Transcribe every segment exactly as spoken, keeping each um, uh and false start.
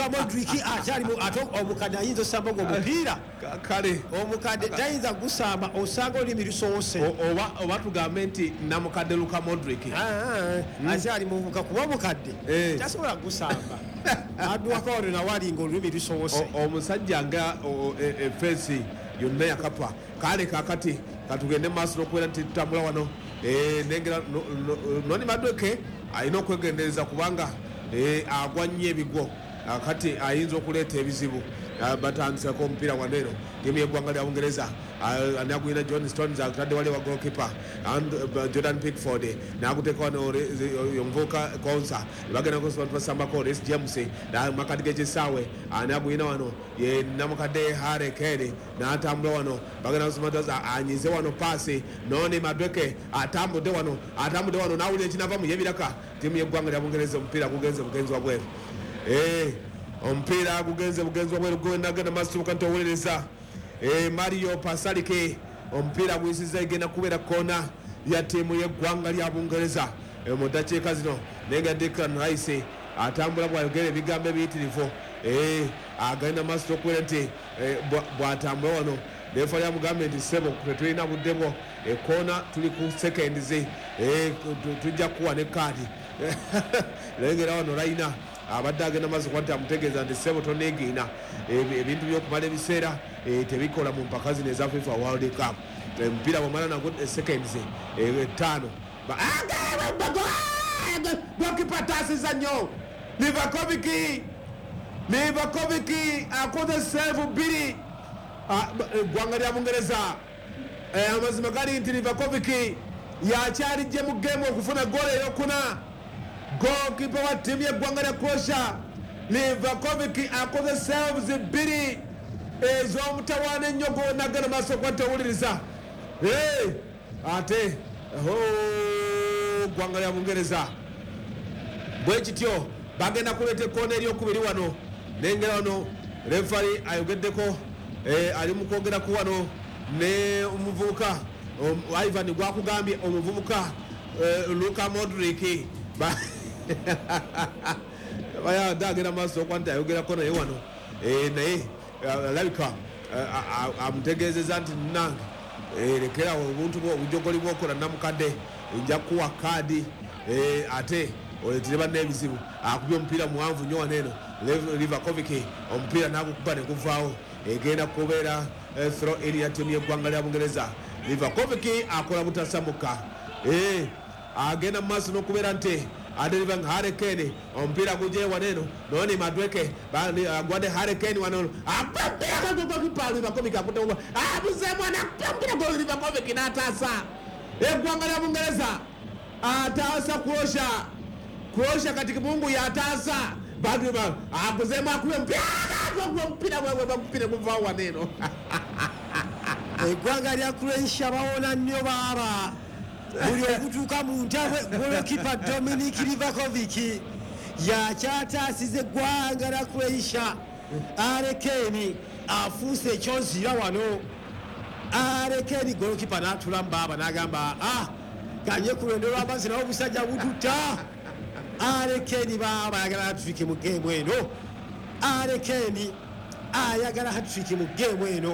Modric akyali mu ato omukadde ayinza osamba ng'omupiira kale omukadde tayinza gusamba osanga olulimi lusoose oba oba tugambe nti namukadde Luka Modric akyali muvuka kuba omukadde tasobola gusamba adduwako wano nawali ng'olulimi lusoose omusajja nga efeesi yonna yakapa kale kakati katugende maaso n'okubeera nti tutambula wano nengera noni Madueke alina okwegendereza kubanga agwa nnyo ebigo kati ayinza okuleeta ebizibu batandisako omupiira waneero tiimu y'eggwanga lya Bungereza anagwina John Stones akutadde wali wa goalkeeper Jordan Pickford naguteeka wano omuvubuka Konsa bagenda basambako Reece James makati g'ekisaawe anagwina wano ye namukadde Harry Kane n'atambula wano bagenda basomatoza anyize wano paasi noni Madueke atambudde wano atambudde wano n'awulira ekinavamu yebiraka tiimu y'eggwanga lya Bungereza omupiira gugenze bugenzi wabweru omupiira gugenze bugenzi wabweru gwenagenda masituka nti owulereza Mario Pasalike omupiira guyisiza egenda kubeera koona ya tiimu y'eggwanga lya Bungereza mu ddakiika zino naye nga Declan Rice atambula bwayogera ebigambo ebiyitirivu agenda masito okubeera nti bw'atambula wano nefa lyamugambe nti sebo tetulina budde bwo ekoona tuli ku seconds tujja kuwa ne kaadi lengera wano layina abadde agenda maaso kuba nti amutegeeza nti sebo toneegiina ebintu byokumala ebiseera tebikola mu mpaka zino eza FIFA World Cup omupiira bwomala nago seconds etaano gokipa taasiza nnyo Livakovic Livakovic akoze seevu bbiri eggwanga lya Bungereza amazima gali nti Livakovic yakyalijje mu geemu okufuna goolo eyokuna goalkeeper wa tiimu y'eggwanga lya Croatia Livakovic akoze serves bbiri ez'omutawaana ennyo gonagana maaso kuba tewuliriza ate ggwanga lya Bungereza bwe kityo bagenda kuleeta ekkoona eryokubiri wano nengera wano refari ayogeddeko ali mu kwogeraku wano ne omuvubuka Ivan gwakugambye omuvubuka Luka Modric bayadde agenda maaso okuba nti ayogerako naye wano naye alabika amutegeezeza nti nange lekerawo obuntu obujogoli bwokola namukadde nja kuwa kaadi ate oletire banne ebizibu akubye omupiira muwanvu nnyo waneeno Livakovic omupiira nagukuba ne guvaawo egenda kubeera throw in ya tiimu y'eggwanga lya Bungereza Livakovic akola butasamuka agenda mu maaso n'okubeera nti adelivang Harry Kane omupiira gujje waneeno noni Madueke agwadde Harry Kane wano Livakovic akutewa abuzeemu anakumpira gol Livakovic n'ataasa eggwanga lya Bungereza ataasa Croatia Croatia kati Mungu yataasa baduba abuzeemu akube omupiira omupiira guvaawo waneeno eggwanga lya Croatia bawona nnyo baaba buli okutuuka mu ntawe golokipa Dominic Livakovic yakyataasiza eggwanga lya Croatia Harry Kane afuuse ekyonzira wano Harry Kane golokipa n'atulamu baaba n'agamba ah ganye ku lwendo lw'amazzi nawo obusajja budutta Harry Kane baaba ayagala hattrick mu geemu eno Harry Kane ayagala hattrick mu geemu eno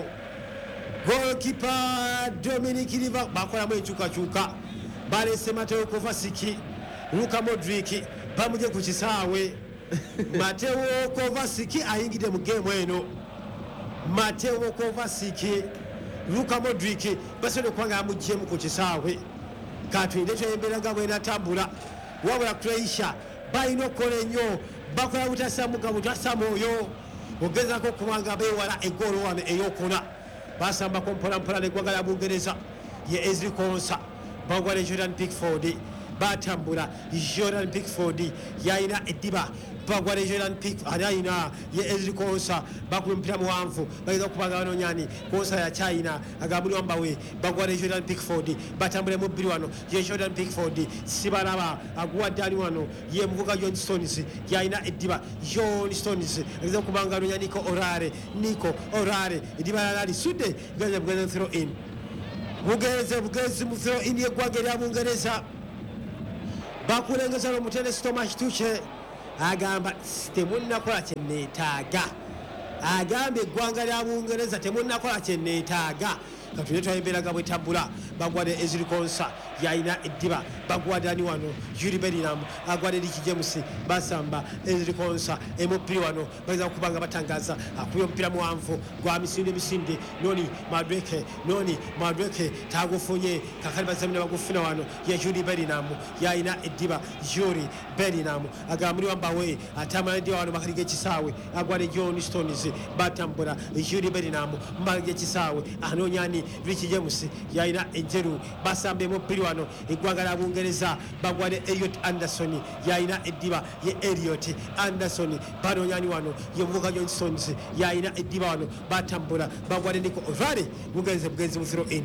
golokipa Dominic Livakovic bakolamu enkyukakyuka balese Mateo Kovacic Luka Modric bamuje ku kisaawe Mateo Kovacic ayingidde mu geemu eno Mateo Kovacic Luka Modric basobola okubanga amugyemu ku kisaawe katulinde twembeera nga bwenatambula wabula Croatia balina okukola ennyo bakola butasamuka butasamwoyo ogezako okubanga beewala egoolo wano eyokuna basambako mpolampola neggwanga lya Bungereza ye Ezri Konsa bagwala Jordan Pickford batambula Jordan Pickford yayina eddiba bagwala Jordan Pickford yayina ye Ezri Konsa bakuba omupiira muwanvu bageza okubanga banonyani Konsa yakyayina agambuli wambawe bagwala Jordan Pickford batambule mu bbiri wano ye Jordan Pickford sibalaba aguwadde ali wano ye muvuga John Stones yayina eddiba John Stones ageza okubanga anonya Nico Orare Nico Orare eddiba yala lisudde geze bugeze throw in bugeze bugeze mu throw in yeggwanga lya Bungereza bakulengeza n'omutere Thomas Tuchel agamba temunnakola kyenneetaaga agamba eggwanga lya Bungereza temunnakola kyenneetaaga katule twayemberaga bwetambula bagwade Ezri Konsa yalina eddiba bagwadani wano Julie Bellingham agwade Ricky James basamba Ezri Konsa emupiri wano baza kubanga batangaza akuye omupira muwanvu gwa misinde misinde noni Madweke noni Madweke tagufunye kakali bazamina bagufuna wano ya Julie Bellingham yalina eddiba Julie Bellingham agamuli wambawe atamala ndi wano makali gekisawe agwade John Stones batambula Julie Bellingham mbali gekisawe anonyani Ricky James yalina enjeru basambe mupiri wano eggwanga lya Bungereza bagwade Elliot Anderson yalina eddiba ye Elliot Anderson banonyani wano ye muvuka John Stones yalina eddiba wano batambula bagwade Nico O'Reilly bugenze bugenze mu throw in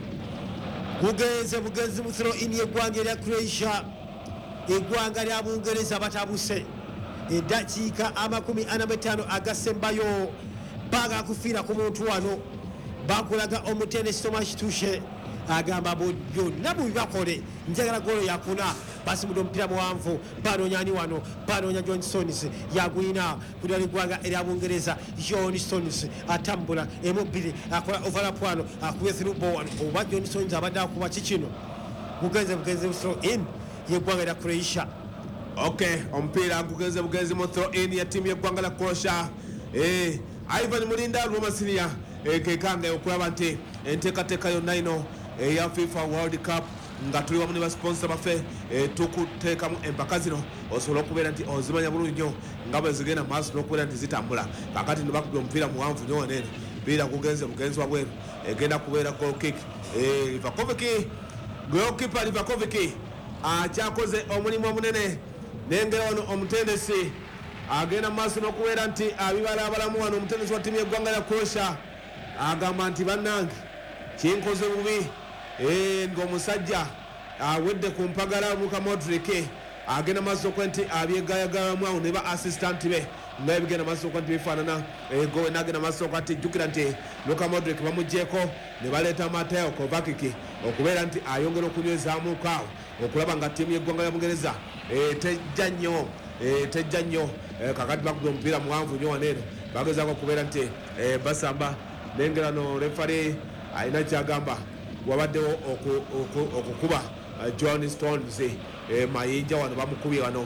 bugenze bugenze mu throw in yeggwanga lya Croatia eggwanga lya Bungereza batabuse eddakiika amakumi ana mu ttaano agasembayo baga kufiira ku muntu wano bakulaga omutendesi Thomas Tuchel agamba byonna bubibakole njagala golo yakuna basimudde omupira muwanvu banonyani wano banonya John Stones yagwina kudali gwanga erya Bungereza John Stones atambula emubiri akola overlap wano akuye through ball wano oba John Stones abadde akuba kikino bugenze bugenze throw in yeggwanga lya Croatia. Okay, omupira gugenze bugenze mu throw in ya timu yeggwanga lya Croatia. eh Ivan Mulinda Romasinia ekekanga okulaba nti enteekateeka yonna ino eya FIFA World Cup nga tuli wamu ne basponsor baffe tukuteekamu empaka zino osobola okubeera nti ozimanya bulungi nnyo nga bwe zigenda maaso n'okubeera nti zitambula kakati ne bakubya omupiira muwanvu nnyo waneeno mpiira gugenze bugenzi wabweru egenda kubeera goal kick. Livakovic goalkeeper Livakovic akyakoze omulimu omunene nengera wano omutendesi agenda maaso n'okubeera nti abibala abalamu wano omutendesi wa ttiimu y'eggwanga lya Croatia agamba nti bannange kinkoze bubi ng'omusajja awedde ku mpagala Luka Modric agenda maaso okuba nti abyegayagalamu awo ne ba assistant be nga ebigenda maaso okuba nti bifaanana gowe nagenda maaso okuba nti jjukira nti Luka Modric bamugjeeko ne baleeta Mateo Kovacic okubeera nti ayongera okunywezaamuuko awo okulaba nga ttiimu y'eggwanga lya Bungereza tejja nnyo tejja nnyo kakati bakubye omupiira muwanvu nnyo waneeno bagezaako okubeera nti basamba nengera no refari alina kyagamba wabaddewo okukuba John Stones mayinja wano bamukubye wano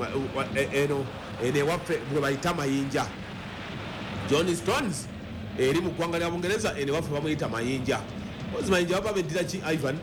eno enewaffe bwe bayita mayinja John Stones eri mu ggwanga lya Bungereza enewaffe bamuyita mayinja ozi mayinja baba beddira ki Ivan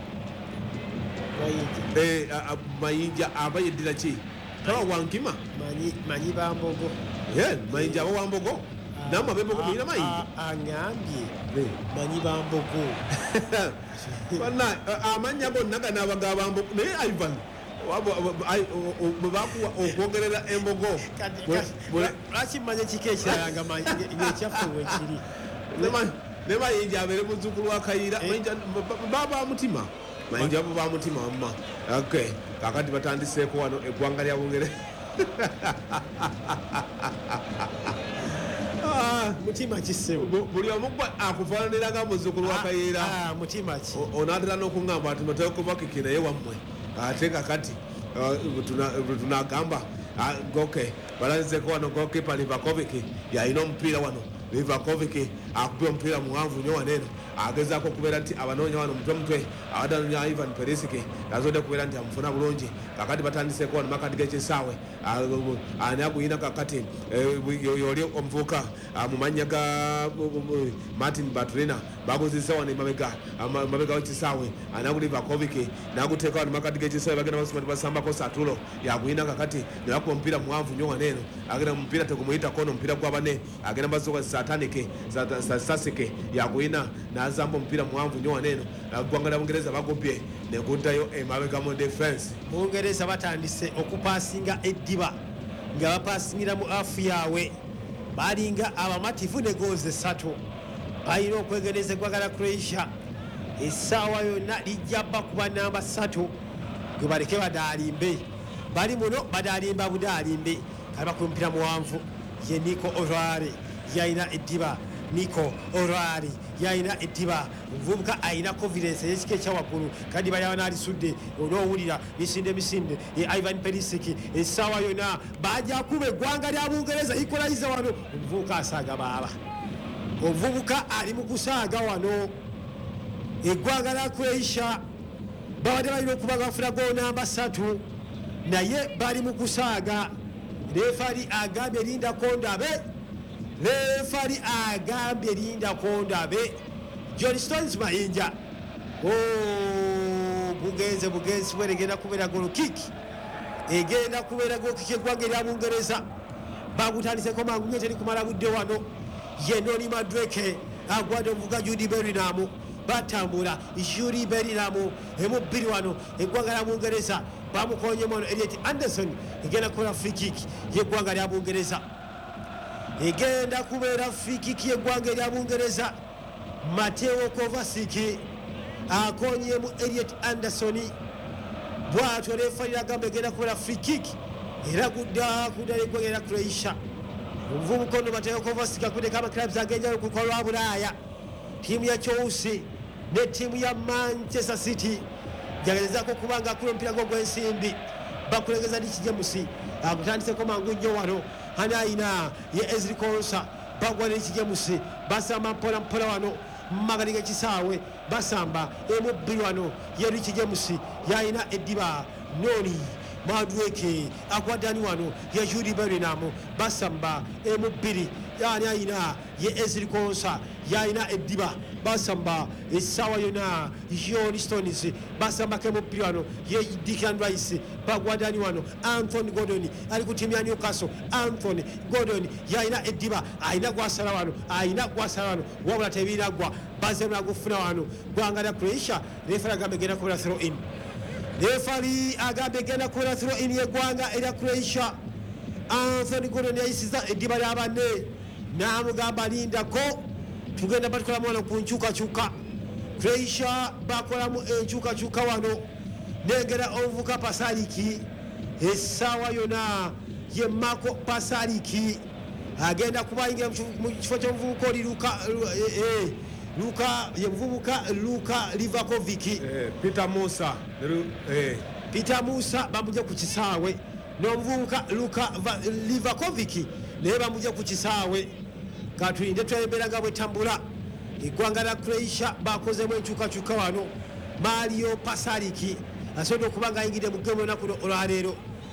mayinja aba yeddira ki taba wankima manyi bambogo mayinja aba wambogo namwe abembogo muyina mayinja aŋambye manyi bambogo bana amanya gonna ganabaga bambogo naye Ivan bwe bakuwa okwongerera embogo lwaki mmanya kiko ekirala nga ekyaffe wekiri ne mayinja abeere muzzukulu wa Kayira baba mutima mayinja bo ba mutima wamma. Okay, kakati batandiseeko wano eggwanga lya Bungereza mutima kisebo buli omu akufaananiraga muzzukulu wa Kayira mutima ki onaatera n'okuŋŋamba ati Mateo Kovacic naye wammwe ate kakati tunagamba goke balanzeko wano goalkeeper Livakovic yalina omupiira wano Livakovic akubye omupiira muwanvu nnyo waneeno agezaako okubeera nti abanoonya wano mutwe mutwe awadanonya Ivan Perisic azodde okubeera nti amufuna bulungi kakati batandiseeko wano makati g'ekisaawe ani aguyina kakati yoli omuvubuka mu mannya ga Martin Baturina baguzisa wano emabega mabega w'ekisaawe ani agu Livakovic n'aguteeka wano makati g'ekisaawe bagenda basoma tibasambako Satulo yaguyina kakati ne bakuba omupiira muwanvu nnyo waneeno agenda omupiira tegumuyitako omupiira gwa bane agenda basooka satanike sasike yaguyina n'azamba omupiira muwanvu nnyo waneeno eggwanga lya Bungereza bagubye neguddayo emabega mu defense. Bungereza batandise okupaasinga eddiba nga bapaasingira mu afu yaabwe balinga abamativu ne goozi esatu balina okwegereza eggwanga lya Croatia essaawa yonna lijja bakuba namba ssatu gwe baleke badaalimbe bali muno badaalimba budaalimbe kali bakuba omupiira muwanvu ye Nico O'Reilly yalina eddiba Nico O'Reilly yalina eddiba omuvubuka alina confidence ey'ekika ekyawaggulu kandi bali abana alisudde olwowulira misinde misinde Ivan Perisic essaawa yonna bajja kuba eggwanga lya Bungereza ikolayiza wano omuvubuka asaaga baaba omuvubuka ali mu kusaaga wano eggwanga lya Croatia babadde balina okuba bafuna goal namba ssatu naye bali mu kusaaga refari agambye linda kondabe refari agambye linda kondabe John Stones Mayinja oh bugenze bugenzi weregenda kubeera golo kick egenda kubeera golo kick eggwanga erya Bungereza bagutandiseko mangu nnyo teri kumala budde wano ye Noni Madueke agwadde omuvuga Jude Bellingham batambula Jude Bellingham emu bbiri wano eggwanga lya Bungereza bamukonyemu wano Elliot Anderson egenda kubeera free kick yeggwanga lya Bungereza egenda kubeera free kick yeggwanga erya Bungereza Mateo Kovacic akonyemu Elliot Anderson bwatyo refari agamba egenda kubeera free kick era gudda kuddala eggwanga erya Croatia omuvubuka ono Mateo Kovacic akuddeko amaclubs agenjalo ku lwa Bulaaya ttiimu ya Chelsea ne ttiimu ya Manchester City jagezaako kubanga akula omupiira gwo gw'ensimbi bakulengeza Rich James agutandiseko mangu nnyo wano hani ayina ye Ezri Konsa bagwa ne Rich James basamba mpola mpola wano mumagali g'ekisaawe basamba emu bbiri wano ye Rich James yayina eddiba Noni Madueke akwaddani wano ye Jude Bellingham basamba emu bbiri yani ayina ye Ezri Konsa yayina eddiba basamba essaawa yonna John Stones basamba kemu bbiri wano ye Declan Rice bagwaddani wano Anthony Gordon ali ku ttiimu ya Newcastle Anthony Gordon yayina eddiba ayina gwasala wano ayina gwasala wano wabula tebinaggwa bazemula gufuna wano gwanga lya Croatia refari agamba egenda kubeera throw in refari agamba egenda kubeera throw in yeggwanga erya Croatia Anthony Gordon yayisiza eddiba lya banne n'amugamba lindako tugenda batukolamu wano ku nkyukakyuka Croatia bakolamu enkyukakyuka wano nengera omuvuka Pasalic essaawa yonna ye Marco Pasalic agenda kubayingira mu kifo ky'omuvubuka oli Luka Luka ye muvubuka Luka Livakovic eh, Peter Musa eh. Peter Musa bamuje ku kisaawe n'omuvubuka Luka Livakovic naye bamuje ku kisaawe katulinde twembeera nga bwetambula eggwanga lya Croatia bakozemu enkyukakyuka wano Mario Pasalic asobodde okuba nga ayingidde mu gemu olunaku olwaleero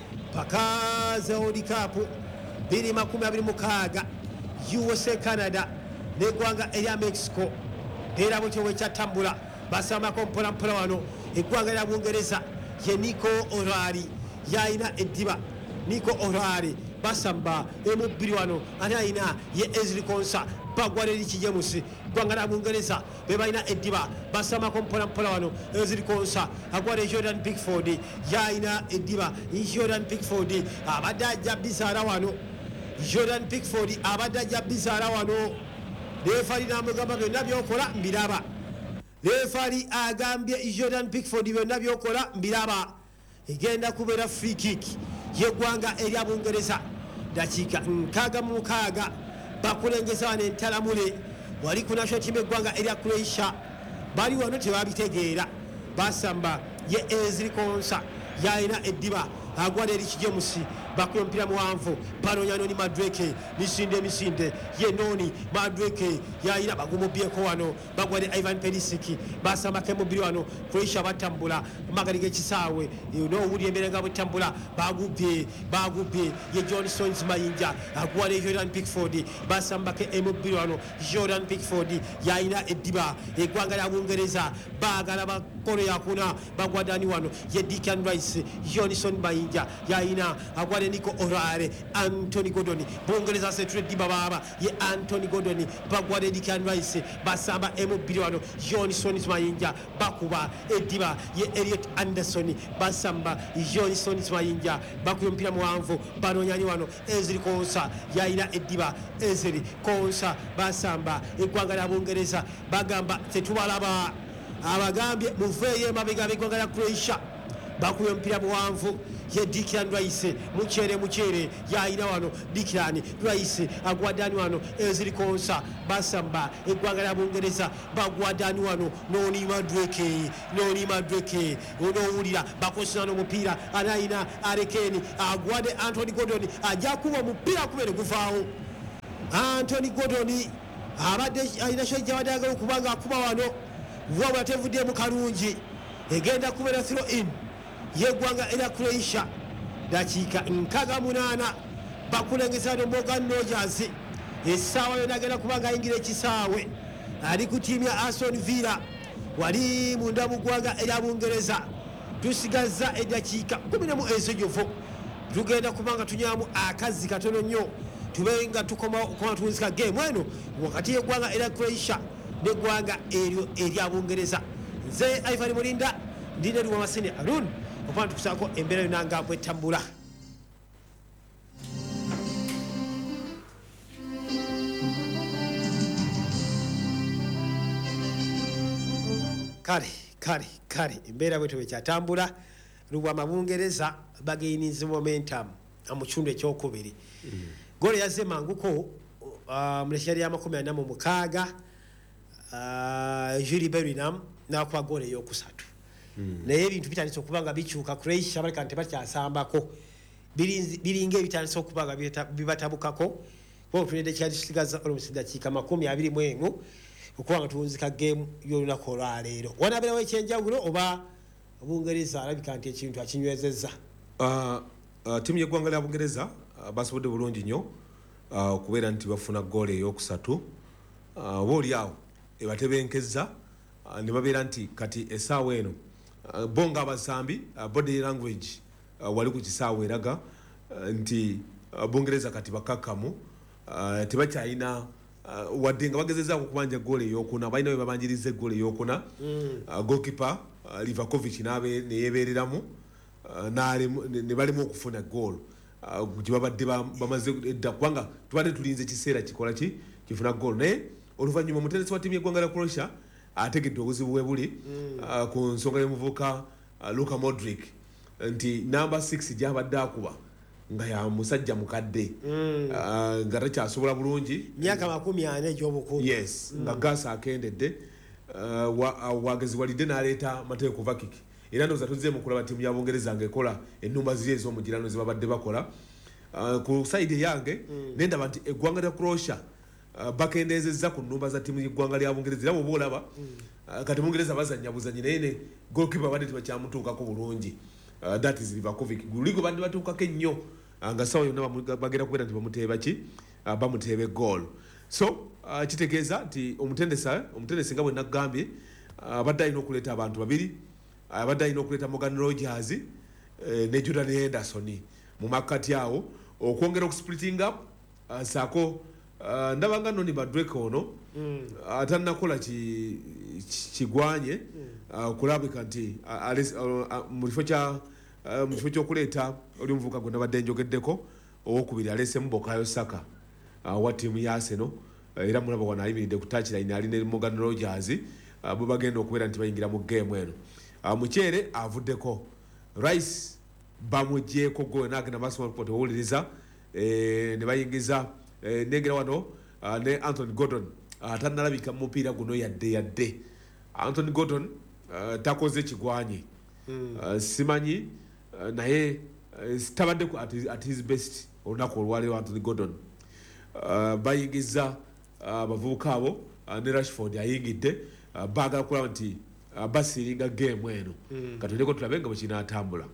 paka za World Cup bbiri makumi abiri mukaaga U S A Canada n'eggwanga erya Mexico era bwekyo bwekyatambula basambako mpola mpola wano eggwanga lya Bungereza ye Nico O'Reilly yayina eddiba Nico O'Reilly basamba emu bbiri wano ani ayina ye Ezri Konsa bagwa Rich James gwanga lya Bungereza be balina eddiba basambako mpola mpola wano Ezri Konsa agwale Jordan Pickford yayina eddiba Jordan Pickford abadde ajja bisaala wano Jordan Pickford abadde ajja bisaala wano refari n'amugamba byonna byokola mbiraba refari agambye Jordan Pickford byonna byokola mbiraba egenda kubeera free kick yeggwanga erya Bungereza dakiika nkaaga mu mukaaga bakulengeza wano entalamule wali ku national team eggwanga erya Croatia bali wano tebabitegeera basamba ye Ezri Konsa yayina eddiba agwala Rich James bakula omupiira muwanvu banonya Noni Madueke misinde misinde ye Noni Madueke yayina bagumubyeko wano bagwale Ivan Perisic basambako emubiri wano Croatia batambula magali g'ekisaawe n'owulira embeera nga bwetambula bagubye bagubye ye John Stones Mayinja agwala Jordan Pickford basambako emubiri wano Jordan Pickford yayina eddiba eggwanga lya Bungereza baagala bakolo yakuna bagwaddani wano ye Declan Rice Johnson Mayinja yayina agwala Nico O'Reilly Anthony Gordon Bungereza setule eddiba baba ye Anthony Gordon bagwala Declan Rice basamba emu bbiri wano Johnson Mayinja bakuba eddiba ye Elliot Anderson basamba Johnson Mayinja bakuba omupiira muwanvu banonyani wano Ezri Konsa yayina eddiba Ezri Konsa basamba eggwanga lya Bungereza bagamba tetubalaba abagambye muveeyo emabega b'eggwanga lya Croatia bakuba omupiira muwanvu ye Declan Rice mukyere mukyere yayina wano Declan Rice agwadani wano ezirikonsa basamba eggwanga lya Bungereza bagwadani wano Noni Madueke Noni Madueke onowulira bakosana omupiira anayina Arekeni agwade Anthony Gordon ajja kuba omupiira kubere guvaawo Anthony Gordon abadde ayina kyajja badagala okubanga akuba wano wabula tevuddemu kalungi egenda kubeera throw in yeggwanga era Croatia dakiika nkaga munaana bakulengeza no Morgan Rogers essaawa yona agenda kubanga ayingira ekisaawe ali ku ttiimu ya Aston Villa wali munda mu ggwanga erya Bungereza tusigazza eddakiika kumi n'emu ensojovu tugenda kubanga tunywamu akazzi katono nnyo tube nga tukoma tunzika game eno wakati y'eggwanga erya Croatia n'eggwanga eryo erya Bungereza. Nze Ivan Mulinda ndine Lwa Masini Arun okwana tukusaako embeera yonna nga bwetambula. kale kale kale embeera bwetyo bwekyatambula Lwa Mabungereza bagayiniza momentum mu kitundu ekyokubiri. Gole yazze manguko uh, mulekera lya makumi ana mu mukaaga uh, Julie Bellingham n'akuba gole ey'okusatu. Mm. Naye ebintu bitandise okuba nga bikyuka Croatia baleka nti bakyasambako biringa ebitandise okuba nga bibatabukako kuba otunedde kyali kisigaza olumusi ddakiika makumi abiri mu emu okuba nga tuwunzika game y'olunaku olwaleero. Wanaabeerawo ekyenjawulo oba Bungereza alabika nti ekintu akinywezezza? Uh, uh, tiimu y'eggwanga lya Bungereza uh, basobodde bulungi nnyo uh, okubeera nti bafuna goal ey'okusatu uh, boolyawo ebatebenkezza uh, ne babeera nti kati essaawa eno uh, bonga abasambi uh, body language uh, wali ku kisaawa eraga uh, nti uh, Bungereza kati bakakkamu uh, tebakyalina uh, wadde nga bagezezzaako okubanja goal ey'okuna balina we babanjiriza eggoal ey'okuna. mm. uh, goalkeeper uh, Livakovic neyebeereramu uh, ne balimu okufuna goal gye babadde bamaze edda kubanga tubadde tulinze ekiseera kikola ki kifuna goal. Naye oluvannyuma omutendesi wa ttiimu y'eggwanga lya Croatia ategedde obuzibu bwe buli mm. uh, ku nsonga y'omuvubuka uh, Luka Modric nti namba six gyabadde akuba nga ya musajja mukadde mm. uh, nga takyasobola bulungi myaka makumi ana egy'obukulu. yes mm. nga gaasa akendedde uh, wa, uh, wagezibwalidde n'aleeta Mateo Kovacic era ndowooza tuzzeemu kulaba ttiimu ya Bungereza ng'ekola ennumba ziri ez'omugirano ze babadde bakola. Uh, ku sayidi yange mm. nendaba nti eggwanga lya Croatia uh, bakendeezezza ku nnumba za ttiimu y'eggwanga lya Bungereza era bw'oba olaba mm. uh, kati Bungereza bazannya buzanyi naye ne goalkeeper badde tibakyamutuukako bulungi uh, that is Livakovic guli gwe badde batuukako ennyo uh, nga sawa yonna bagenda kubeera nti bamuteeba ki uh, bamuteebe goal. So uh, kitegeeza nti omutendesa omutendesi nga bwe naggambye uh, badde alina okuleeta abantu babiri abadde alina okuleeta Morgan Rogers eh, ne Jordan Henderson mu makkati awo okwongera okusplitting up uh, saako uh, ndaba nga Noni Madueke ono mm. atannakola kigwanye mm. uh, kulabika nti uh, uh, mu kifo kya uh, mu kifo ky'okuleeta oli omuvubuka gwe nabadde njogeddeko owokubiri aleesemu Bukayo Saka uh, wa ttiimu ya Arsenal uh, era mulaba wano ayimiridde ku touchline ali ne Morgan Rogers uh, bwe bagenda okubeera nti bayingira mu game eno. Uh, mukyere avuddeko Rice bamugyeko gwe nagenda Massimo Report owuliriza eh, ne bayingiza eh, negera wano uh, ne Anthony Gordon uh, tannalabika mu mupiira guno yadde yadde Anthony Gordon uh, takoze kigwanye mm. uh, simanyi uh, naye uh, tabadde at, at his best olunaku olwaleero Anthony Gordon uh, bayingiza abavubuka uh, abo uh, ne Rashford ayingidde uh, baagala kulaba nti Uh, basiringa game eno mm. katuleko tulabe nga bwekinatambula.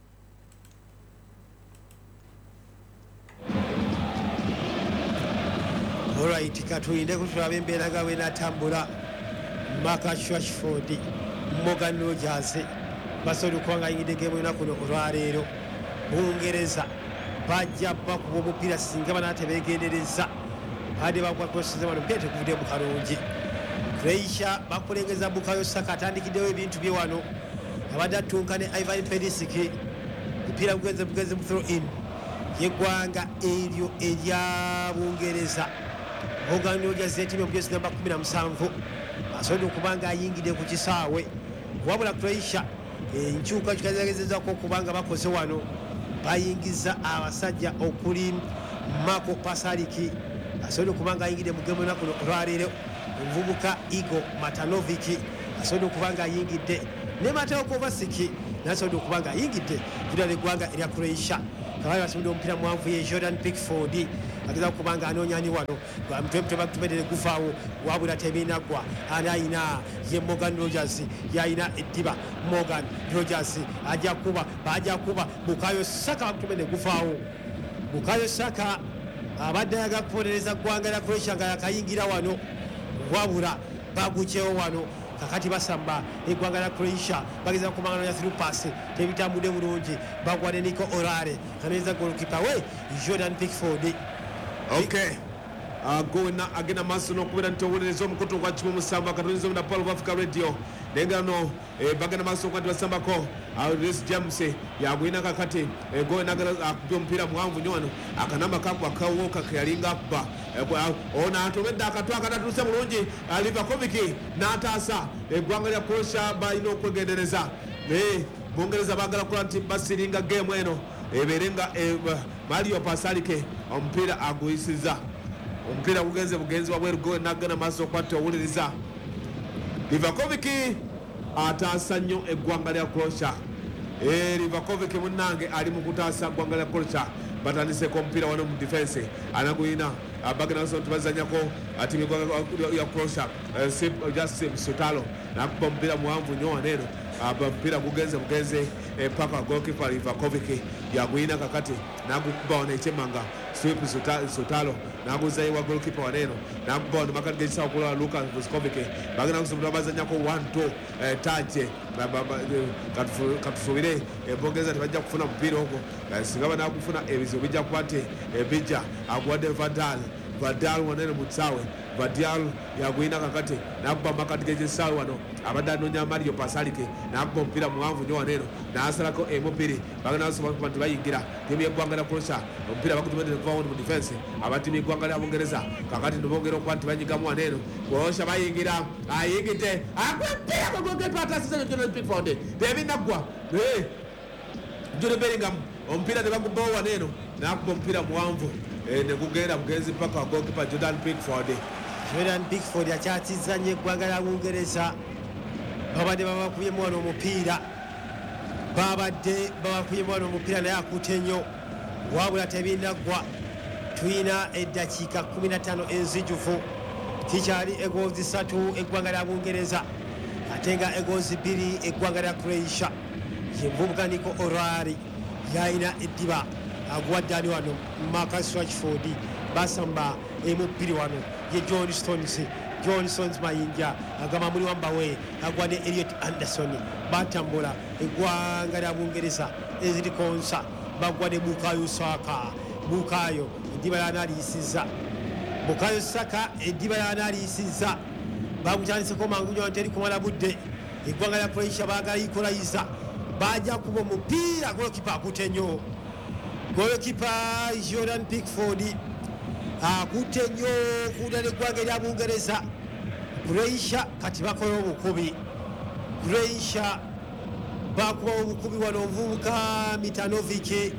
Alright, katulindeko tulabe embeera nga bwenatambula. Marcus Rashford, Morgan Rogers basobola okuba nga ayingidde game olunaku olwaleero. Bungereza bajja bakuba omupiira singa banaatebeegendereza badde bakwakosiza bano mupiira tekuvudde mu kalungi. Croatia bakulengeza Bukayo Saka atandikiddewo ebintu bye wano abadde attunka ne Ivan Perisic mupiira bugenze bugenze mu throw in yeggwanga eryo erya Bungereza. Morgan Rogers yetiimye omujezi namba kumi na musanvu asobodde okuba nga ayingidde ku kisaawe wabula Croatia enkyuka kikazagezezako kubanga bakoze wano bayingiza abasajja okuli Marco Pasalic asobodde okubanga ayingidde mu gemu lunaku olwaleero omuvubuka Igor Matanovic asobodde okubanga ayingidde ne Mateo Kovacic nasobodde okubanga ayingidde tudala eggwanga erya Croatia kabali basobodde omupiira muwanvu ye Jordan Pickford ageza okubanga anoonyani wano mutwe bakutumedere gufaawo wabula tebinaggwa ani ayina ye Morgan Rogers yayina eddiba Morgan Rogers ajja kuba bajja kuba Bukayo Saka bakutumedere gufaawo Bukayo Saka abadde ayaga kuponereza ggwanga lya Croatia nga yakayingira wano wabula bagukyewo wano kakati basamba eggwanga lya Croatia bageza kumangano ya through pass tebitambudde bulungi bagwadde Nico Orare kaneza goalkeeper we Jordan Pickford. Okay. Uh, going again a mass no kubera ntowuliriza omukutu gwa kimu musamba katonzo na Paul of Africa Radio nenga no eh, bagana maso kwandi basamba ko Aris James yagwina kakati eh, going agala akupyo mpira muwanvu nyono akanamba kakwa kawo kakayalinga kuba eh, ona atobedda akatwa akatatuse bulungi uh, Livakovic n'ataasa eggwanga lya Croatia balina okwegendereza eh, Bungereza bagala kula nti basiringa game eno eberenga eh, Mario Pasalic omupiira aguyisiza omupiira gugenze bugenzi wabweru go nagana maso kwate owuliriza Livakovic ataasa nnyo eggwanga lya Croatia eh, Livakovic munnange ali mu kutaasa eggwanga lya Croatia batandiseko omupiira wano mu defense anaguyina abagana so tubazanyako ati eggwanga lya Croatia just Sotalo nakuba omupiira muwanvu nnyo waneno mpira gugenze bugenze paka goalkeeper Livakovic yagwina kakati nagukuba wano ekyemanga sweep Sotalo naguzayo wa goalkeeper waneno nakuba wano makati gekisawo kulala Luka Vuskovic bagenda kusobola bazanyako one two taje katusuubire ebongereza tebajja kufuna mupiira ogwo singa banakufuna ebizibu bijja kuba nti ebijja aguwadde Vadal Vadal wanene mutsawe Vadial yagwina kakati nakuba makati gekisawo wano abadde anoonya Mario Pasalic nakuba omupiira muwanvu nnyo waneno nasalako emubiri bagenda basobola nti bayingira tiimu y'eggwanga lya Croatia omupiira bagutumedde kuvawo mu defense abatiimu y'eggwanga lya Bungereza kakati nibongera okuba nti banyigamu waneno Croatia bayingira ayingidde akwepira kagogepa atasiza Jordan Pickford tebinaggwa Jude Bellingham omupiira ne bagubawo waneno nakuba omupiira muwanvu negugenda bugenzi paka goalkeeper Jordan Pickford. Jordan Pickford akyatiza nnyo eggwanga lya Bungereza babadde babakubye wano omupiira babadde babakubye wano omupiira naye akutte nnyo wabula tebinaggwa tulina eddakiika kumi na ttaano enzijufu kikyali egoozi ssatu eggwanga lya Bungereza ate nga egoozi bbiri eggwanga lya Croatia yenvubuka Nico Orari yayina eddiba aguwadde ani wano Marcus Rashford basamba emubbiri wano ye John Stones John Stones mayinja agamba muli wambawe agwadde Elliot Anderson batambula eggwanga lya Bungereza ezirikonsa bagwadde Bukayo Saka Bukayo eddiba lyanaliisiza Bukayo Saka eddiba lyanaliisiza bagutandiseko mangu nnyo teri kumala budde eggwanga lya Croatia baagala ikolayiza bajja kuba omupiira golokipa akutte nnyo goalkeeper Jordan Pickford akutte nnyo kudala eggwanga erya Bungereza Croatia kati bakola obukubi Croatia bakuba obukubi wano omuvubuka Mitanovic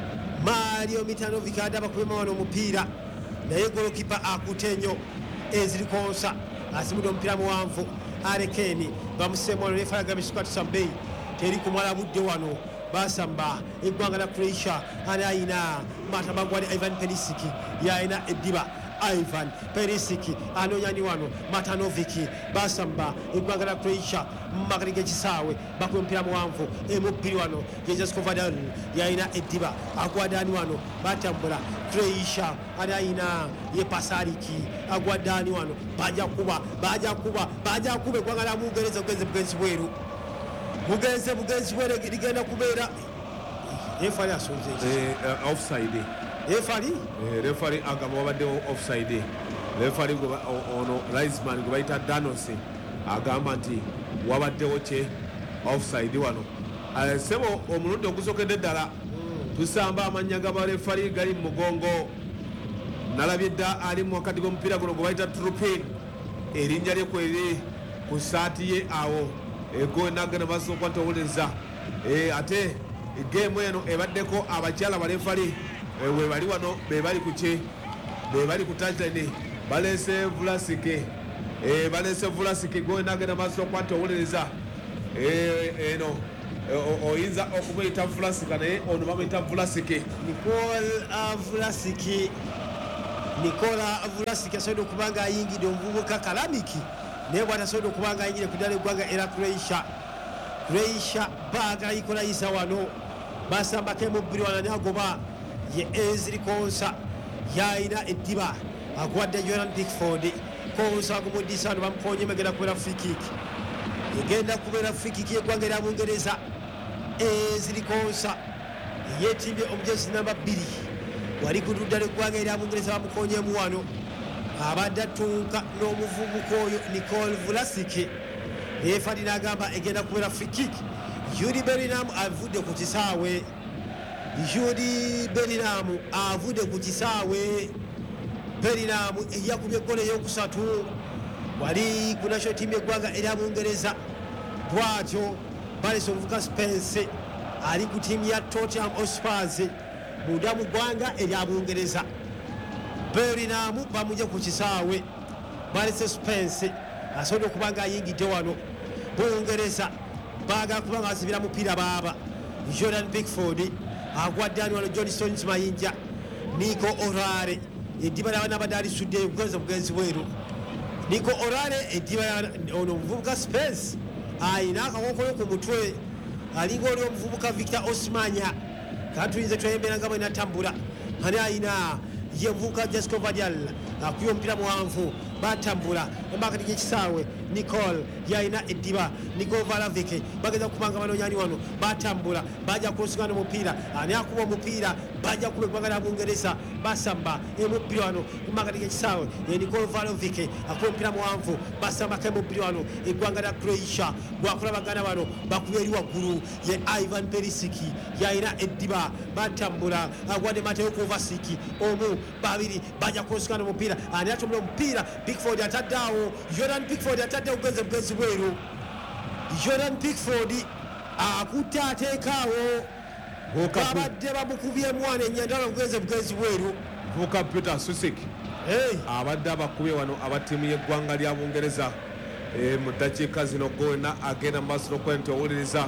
Mario Mitanovic adde abakubema wano omupiira naye goalkeeper akutte nnyo ezirikonsa asimudde omupiira muwanvu Arekeni bamuseemu wano refa yagambye Sambei teri kumala budde wano basamba eggwanga lya Croatia ani ayina mata bagwade Ivan Perisic yayina eddiba Ivan Perisic anoonyani wano Matanovic basamba eggwanga lya Croatia mumakati g'ekisaawe bakuba omupiira muwanvu emubbiri wano Jesko Vadal yayina eddiba agwadde ani wano batambula Croatia ani ayina ye Pasalic agwadde ani wano bajja kuba bajja kuba bajja kuba eggwanga lya Bungereza ogenze bugenzi bweru bugenze bugenzi bwere ligenda kubeera refari asonze eh, offside refari eh, refari agamba wabaddewo offside refari ono Reisman gwe bayita Danos agamba nti wabaddewo kye offside wano uh, sebo omulundi ogusokedde ddala mm. tusamba amanya g'abarefari gali mu mugongo nalabye dda ali mu wakati g'omupiira guno gwe bayita Trupin erinnya lye kweri ku saati ye awo ego nagenda maaso kwanta owuliriza ate game eno ebaddeko abakyala balefali we bali wano be bali kuki be bali ku touchline balese vulasike balese vulasike go nagenda maaso kwanta owuliriza eno oyinza okumuyita vulasika naye ono bamuyita vulasike Nicole Vulasiki Nicola Vulasiki asobola okuba nga ayingidde omuvubuka Kalamiki naye bw'atasobola okuba nga ayingidde ku ddala eggwanga era Croatia Croatia baaga yikolayisa wano basambako emubbiri wano nagoba ye Ezri Konsa yayina eddiba agwadde Jordan Pickford Konsa agumuddisa wano bamukonye megenda kubeera free kick egenda kubeera free kick yeggwanga erya Bungereza Ezri Konsa yetimbye omujezi namba bbiri wali ku ludda lw'eggwanga erya Bungereza bamukonyemu wano abadde atunka n'omuvubuka oyo Nicole Vulasiki efadi n'agamba egenda kubeera free kick. Jude Bellingham avudde ku kisaawe Jude Bellingham avudde ku kisaawe Bellingham yakubye gole y'okusatu wali ku national team y'eggwanga erya Bungereza bw'atyo balese omuvubuka Spence ali ku tiimu ya Tottenham Hotspur munda mu ggwanga erya Bungereza. Bellingham bamuje ku kisaawe balese Spence asobodde okuba nga ayingidde wano Bungereza baagala kuba nga asibira mupiira baaba Jordan Pickford agwadde ani wano John Stones Mayinja Nico Orare eddiba ly'abaana abadde alisudde bugenzi bugenzi bweru Nico Orare eddiba ono omuvubuka Spence ayina akakookolo ku mutwe alinga oli omuvubuka Victor Osimanya katuyinza tweyembeera nga bwe natambula ani ayina ye muvubuka Jesco Vadial akuye omupiira muwanvu batambula emakati gy'ekisaawe Nicole yayina eddiba Nicole Valavike bageza kubanga banonyani wano batambula bajja kulusingana omupiira ani akuba omupiira bajja kuba eggwanga lya Bungereza basamba emupiira wano emakati gy'ekisaawe ye Nicole Valavike akuba omupiira muwanvu basambako emupiira wano eggwanga lya Croatia gwakulabagana wano bakuba eri waggulu ye Ivan Perisic yayina eddiba batambula agwadde Mateo Kovacic omu babiri bajja kulusingana omupiira ani atumula omupiira Pickford ataddeawo Jordan Pickford ataddeawo bugenzi bugenzi bweru Jordan Pickford akutte ateekaawo babadde bamukubyemu wano ennyandala bugenzi bugenzi bweru vuka Peter Susik abadde abakubye wano aba ttiimu y'eggwanga lya Bungereza mu ddakiika zino gona agenda maaso n'okuba nti owuliriza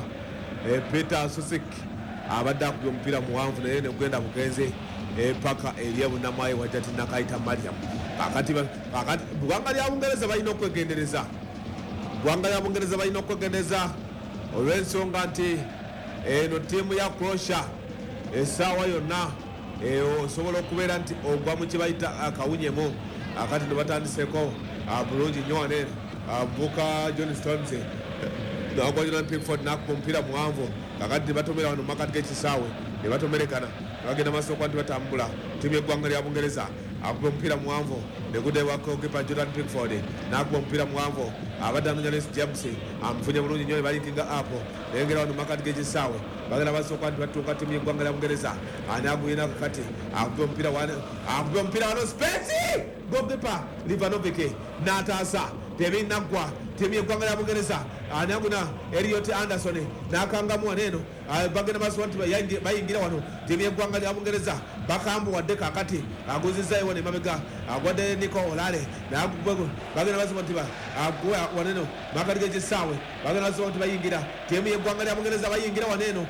Peter Susik abadde akubye omupiira muwanvu naye negenda bugenze paka eriya bunamaye wajati nakayita Mariam kakati kakati ggwanga lya Bungereza balina okwegendereza ggwanga lya Bungereza balina okwegendereza olw'ensonga nti eno ttiimu ya Croatia essaawa yonna osobola okubeera nti ogwa mu kye bayita akawunyemu akati ne batandiseko bulungi nnyo waneeno avuka John Stones nagwa Jordan Pickford nakuba omupiira muwanvu kakati ne batomera wano mu makati g'ekisaawe ne batomerekana bagenda maaso okuba nti batambula ttiimu y'eggwanga lya Bungereza akuba omupiira muwanvu negudde wakokipa Jordan Pickford nakuba omupiira muwanvu abadde anonya Reece James amufunye bulungi nnyo nebalinkinga apo nengera wano makati g'ekisaawe bagenda maaso okuba nti batuuka ttiimu y'eggwanga lya Bungereza ani aguyina kakati akuba omupiira akuba omupiira wano Spence gokipa Livanovic n'ataasa tebinaggwa ttiimu y'eggwanga lya Bungereza ani aguna Elliot Anderson nakangamu waneeno bagenda maaso nti bayingira wano ttiimu y'eggwanga lya Bungereza bakambuwadde kakati aguzizzayo wano emabega agwadde Nico Orare bagenda maaso nti aguwa waneeno makati g'ekisaawe bagenda maaso nti bayingira ttiimu y'eggwanga lya Bungereza bayingira waneeno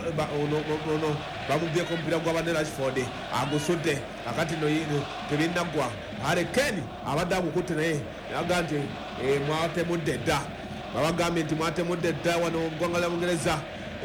ono bamubyeko omupiira gwa Van Rashford agusudde kakati no tebinaggwa Harry Kane abadde agukutte naye naga nti mwatemudde dda babagambye nti mwatemudde dda wano ggwanga lya Bungereza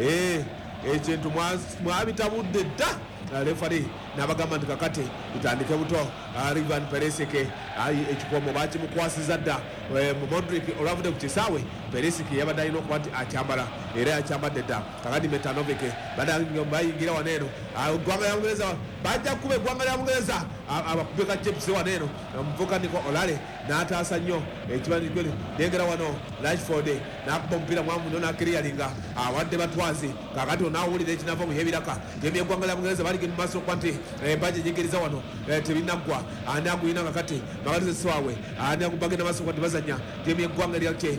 ekintu mwabitabudde dda refari nabagamba nti kakati bitandike buto Ivan Perisic ekikomo bakimukwasiza dda Modric olwavudde ku kisaawe Perisic yabadde alina okuba nti akyambala era yakyambadde dda kakati Metanovic bayingira waneeno eggwanga lya Bungereza bajja kuba eggwanga lya Bungereza abakubye ka chips waneeno omuvuka Nico Orare n'ataasa nnyo ekibanjigwere nengera wano Rashford nakuba omupiira mwamu nnyo nakiriyalinga awadde batwazi kakati onaawulira ekinava mu yebiraka ttiimu y'eggwanga lya Bungereza bali bagenda maaso kwanti baje nyingiriza wano tebinaggwa ani aguyina kakati magalize swawe ani bagenda maaso kwanti bazanya timu yeggwanga lyate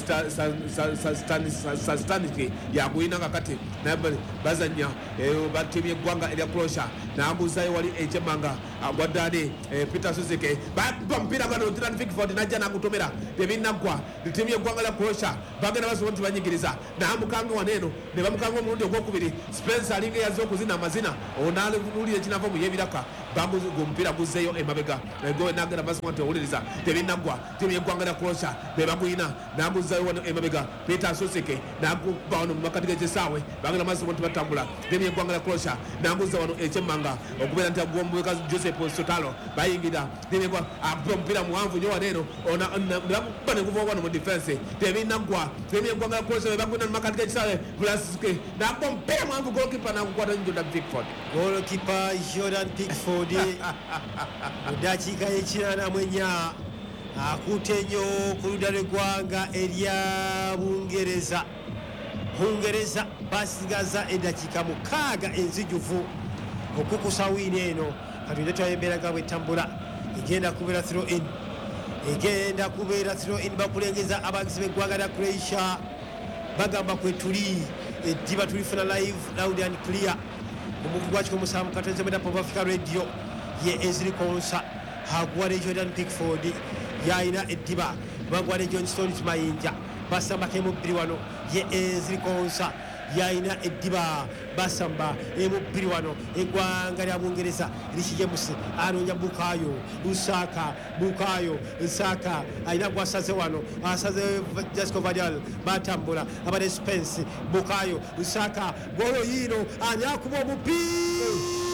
staniki yaguyina kakati bazanya timu yeggwanga erya Croatia nambuzayo wali ekyemanga agwaddani Peter Suzike bagwa mpira gano Dylan Pickford najja nagutomera tebinaggwa timu yeggwanga lya Croatia bagenda maaso kwanti banyingiriza namukanga waneno ne bamukanga omulundi ogwokubiri Spencer alinga yazze okuzina amazina onaalulira ekinava mu yebiraka bamumpira guzeeyo emabega go nagenda maaso kwanti owuliriza tebinaggwa timu yeggwanga lya Croatia bebaguyina naguzayo wano emabega Peter Suzike naguba wano mu makati g'ekisaawe bagenda maaso kwanti batambula timu yeggwanga lya Croatia naguza wano ekyemmanga okubeera nti agwomubeka Joseph Sotalo bayingira timu yeggwanga agula omupiira muwanvu nnyo waneeno nebakuba neguva wano mu defense tebinaggwa timu yeggwanga lya Croatia bebaguyina mu makati g'ekisaawe Vlasic nagwa omupiira muwanvu golokipa nagukwata Jordan Pickford golokipa Jordan Pickford mu ddakiika y'ekinaana mu ennya akutte nnyo ku ludda lw'eggwanga erya Bungereza. Bungereza basigaza eddakiika mukaaga enzijuvu okukusa wiini eno katonda twayembeera nga bw'etambula egenda kubeera throw in egenda kubeera throw in bakulengeza abagizi b'eggwanga lya Croatia bagamba kwe tuli eddiba tulifuna live loud and clear omuvugi gwakiko musanvu katonze mwenda Pop Africa Radio ye Ezri Konsa agwale Jordan Pickford yayina eddiba bagwale John Stones Mayinja basamba kemubbiri wano ye Ezri Konsa yayina eddiba basamba emubbiri wano eggwanga lya Bungereza Rishi James anoonya Bukayo Lusaka Bukayo Nsaka ayina gwasaze wano asaze Jasco Vadial batambula abade Spence Bukayo Nsaka golo yino anyakuba omupiira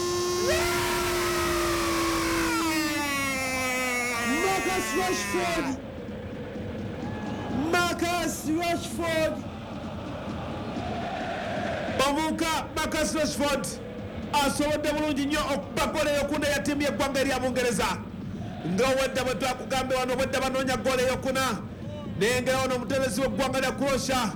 Marcus Rashford Marcus Rashford omuka Marcus Rashford asobodde bulungi nnyo okuba goolo eyokuna ya ttiimu y'eggwanga erya Bungereza ng'owedda bwe twakugambe wano obwedda banoonya goolo eyokuna nengera wano omutebezi w'eggwanga lya Croatia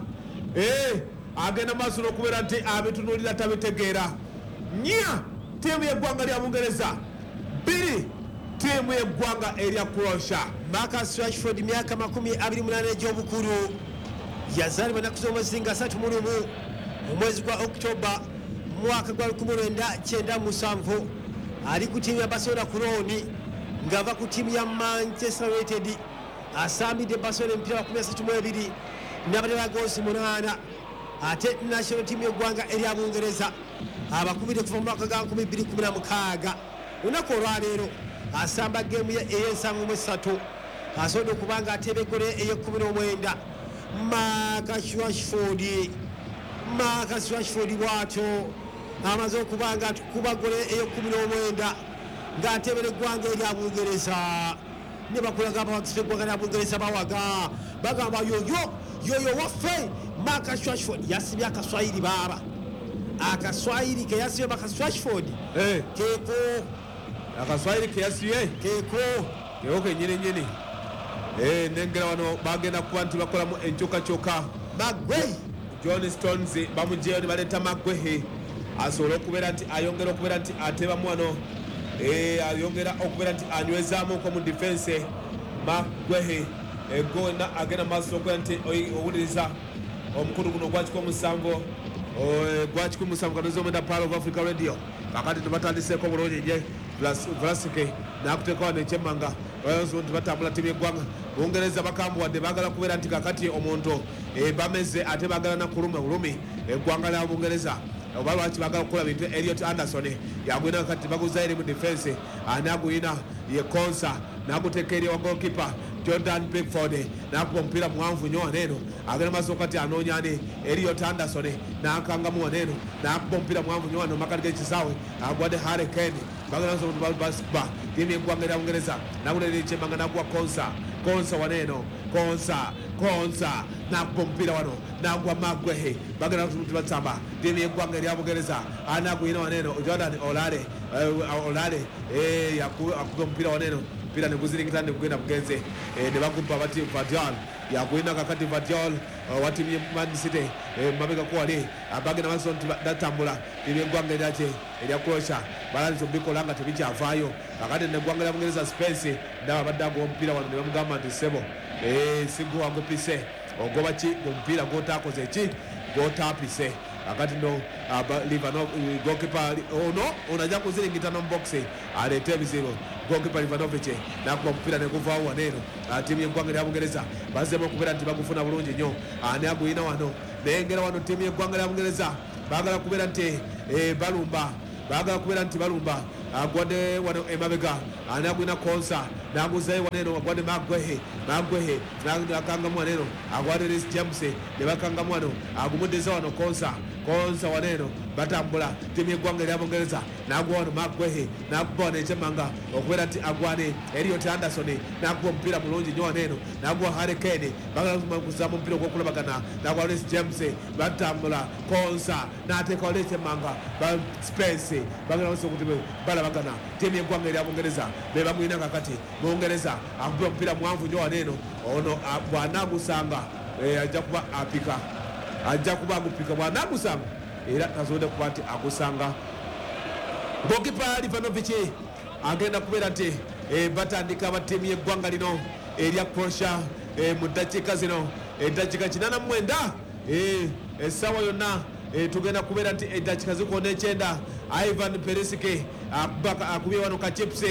agenda maaso n'okubeera nti abitunuulira tabitegeera nnya ttiimu y'eggwanga lya Bungereza bbiri ttiimu y'eggwanga erya Croatia. Marcus Rashford myaka makumi abiri munaana egy'obukulu yazaalibwa ennaku z'omwezi nga asatu mu lumu omwezi gwa October mwaka gwa lukumi lwenda kyenda musanvu ali ku ttiimu ya Barcelona Kuroni ng'ava ku ttiimu ya Manchester United asambidde Barcelona emipiira makumi asatu mu ebiri n'abatera goosi munaana ate national ttiimu y'eggwanga erya Bungereza abakubidde kuva mu mwaka ga nkumi bbiri kumi na mukaaga lunaku olwaleero asamba geemu ey'ensanvu mu esatu asobodde okuba nga ateeba eggolo ey'ekkumi n'omwenda Marcus Rashford Marcus Rashford bw'atyo amaze okuba nga kuba gole ey'ekkumi n'omwenda ng'ateebera eggwanga erya Bungereza ne bakulaga abawagizi b'eggwanga lya Bungereza bawaga bagamba yoyo yoyo waffe Marcus Rashford yasibye akaswayiri baaba akaswayiri ke yasibye Marcus Rashford keeko akaswayiri ke yasibye keeko keeko kenyini nyini nengera wano bagenda kuba nti bakolamu enkyukakyuka Magwe John Stones bamujeyo ne baleeta Magwehe asobola okubeera nti ayongera okubeera nti ateebamu wano ayongera okubeera nti anywezaamu ko mu defense Magwehe egona agenda maaso okubeera nti owuliriza omukulu guno gwakiko omusanvu gwakiko omusanvu kanoza omwenda Power of Africa Radio kakati tebatandiseeko bulungi nye Vlasic nakuteeka wano ekyemmanga nti batambula ttiimu y'eggwanga Bungereza bakambuwadde baagala kubeera nti kakati omuntu bameze ate baagala nakuluma bulumi eggwanga lya Bungereza oba lwaki baagala okukola bintu Elliot Anderson yagwina kakati baguza eri mu defense ani aguyina ye Konsa naguteeka eri wa goalkeeper Jordan Pickford nakuba omupiira muwanvu nnyo waneeno agenda maaso kati anoonyani Elliot Anderson nakangamu waneeno nakuba omupiira muwanvu nnyo wano makati g'ekisaawe agwadde Harry Kane bagenda basiba ttiimu y'eggwanga erya Bungereza nabulera ekyemmanga nakuwa Konsa Konsa waneeno Konsa Konsa nakuba omupiira wano nagwa Magwehe bagenda batamba ttiimu y'eggwanga erya Bungereza anaguyina waneeno Jordan Olale Olale akuba omupiira waneeno mpira ne guzirikita ne kugenda bugenze eh, ne bakupa bati Vadiol yakwina kakati Vadiol uh, wati Man City eh, mabega kwali abage na maso datambula ile gwanga lyache ile yakosha balanzo biko langa tebikyavayo akati ne gwanga lya Bungereza space ndaba badago mpira wano ne bamugamba nti sebo eh sigo agopise ogoba chi mpira gotakoze chi gotapise akati no Livanov goalkeeper ono unaja kuziringita no box alete biziro goalkeeper Livanovic na kwa mpira ne kuva waneno timu y'eggwanga lya Bungereza bazemo kubera nti bagufuna bulungi nnyo ani aguyina wano nengera wano timu y'eggwanga lya Bungereza bagala kubera nti eh balumba bagala kubera nti balumba agwade wano emabega ani aguyina Konsa naguzayo waneno agwade Magwehe Magwehe nakanga mwaneno agwade Reece James ne bakanga mwano agumudeza wano Konsa Konsa waneno batambula timu y'eggwanga lya Bungereza nagwa wano Magwehe nakuba n'ekyemanga okubera nti agwane Elliot Anderson nakuba mpira mulungi nnyo waneno nagwa Harry Kane bagala kuzamu mpira ogw'okulabagana nagwa Reece James batambula Konsa n'ateeka wano ekyemanga ba Spence bagala bose okuti balabagana timu y'eggwanga lya Bungereza be bamwina kakati Bungereza akuba mpira mwanvu nnyo waneno ono bwanagusanga ajja kuba apika ajja kuba agupika bwanagusanga era tasobodde kuba nti agusanga goalkeeper Livanovic agenda kubeera nti batandika abatiimu y'eggwanga lino erya Croatia mu ddakiika zino eddakiika kinaana mu mwenda essaawa yonna tugenda kubeera nti eddakiika zikoona ekyenda Ivan Perisic akubye wano kachips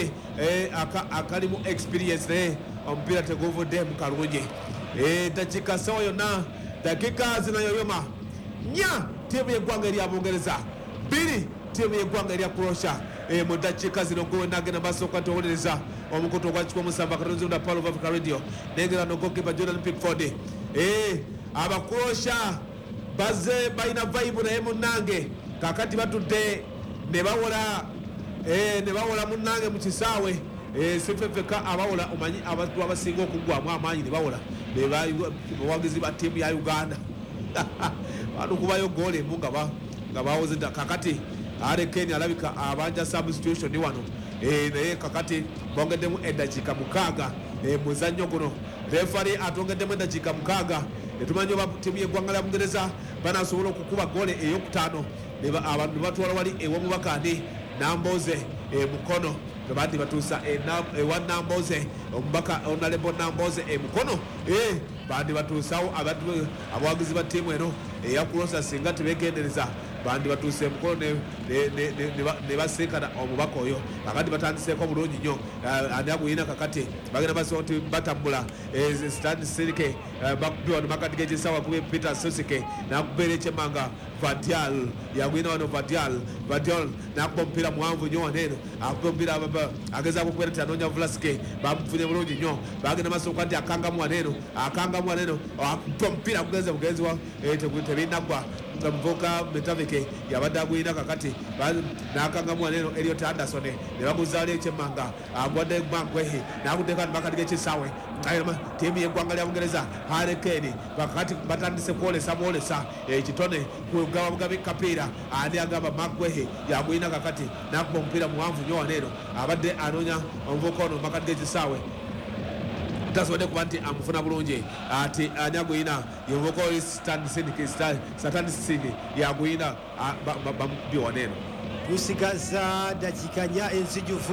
akalimu experience naye omupiira teguvudde mu kalungi eddakiika essaawa yonna dakiika zinayoyoma nya tiimu y'eggwanga erya Bungereza bbiri tiimu y'eggwanga erya Croatia mu ddakiika zino gwe nagenda basooka towolereza omukutu ogwa kikumi musamba katonzi unda Paul of Africa Radio nengera no goalkeeper Jordan Pickford aba Croatia baze balina vibe naye munnange kakati batudde ne bawola ne bawola munnange mu kisaawe sifefeka abawola omanyi abantu abasinga okugwamu amaanyi ne bawola bebawagizi ba tiimu ya Uganda bantu kubayo goal emu nga bawoze kakati Harry Kane alabika abanja substitution wano naye kakati bongeddemu eddakiika mukaaga muzannyo guno refari atongeddemu eddakiika mukaaga netumanyi oba tiimu y'eggwanga lya Bungereza banasobola okukuba goal eyokutaano abantu batwala wali ewomubakani Namboze mukono bandi batuusa ewa Namboze omubaka Honorable Namboze emukono bandi batuusawo abawagizi ba tiimu eno eya Croatia singa tebegendereza bandi batuuse emukono ne basinkana omubaka oyo kakati batandiseeko bulungi nnyo ani aguyina kakati bagenda basobola nti batambula Stan Sirike bakubi wano makati g'ekisaawa kubi Peter Sosike nakubeera ekyemanga Vadial yaguyina wano Vadial Vadial nakuba omupiira muwanvu nnyo waneeno akuba omupiira agezaako okubeera nti anoonya Vlasic bamufunye bulungi nnyo bagenda basooka nti akangamu waneeno akangamu waneeno akuba omupiira gugenze bugenziwa tebinaggwa muvuka Metavike yabadde aguyina kakati nakangamu waneeno Elliot Anderson ne baguzaalo ekyemmanga agwadde Magwehe nakuteeka makati g'ekisaawe tiimu y'eggwanga lya Bungereza Harry Kane kakati batandise kwolesa bwolesa ekitone kugaba bugabi kapiira ani agamba Magwehe yaguyina kakati nakuba omupiira muwanvu nnyo waneeno abadde anoonya omuvuka ono makati g'ekisaawe tasobodde kuba nti amufuna bulungi ati ani aguyina yomuvuka oli Satanisini yaguyina bamubi waneeno tusigaza dakiika nnya enzijuvu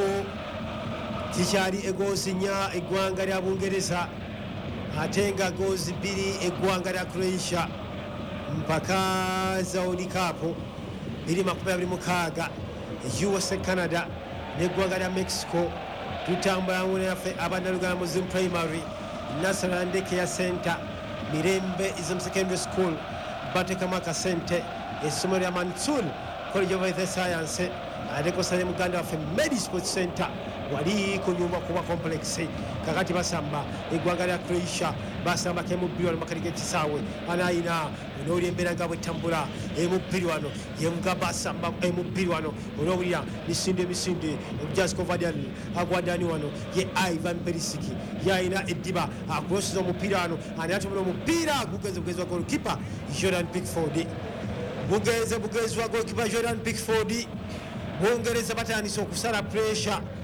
kikyali egoozi nnya eggwanga lya Bungereza ate nga goozi bbiri eggwanga lya Croatia mpaka za World Cup biri makumi abiri mukaaga U S A Canada n'eggwanga lya Mexico tutambula ng'one yaffe abannaluganda Muslim Primary National Daycare Center Mirembe Islam Secondary School bateekamu akasente essomero lya Mansour College of Health Science ate kosale muganda waffe Medi Sports Center wali ku nyumba kuba complex kakati basamba eggwanga lya Croatia basamba kemubbiri wano makati g'ekisaawe anayina onoolya embeera nga bwetambula emubbiri wano yemuga basamba emubbiri wano onoowulira misinde emisinde Jasko Vadial agwadani wano ye Ivan Perisic yayina eddiba akulosiza omupiira wano ani atumula omupiira gugenze bugezi wa goalkeeper Jordan Pickford bugenze bugezi wa goalkeeper Jordan Pickford Bungereza batandise okusala pressure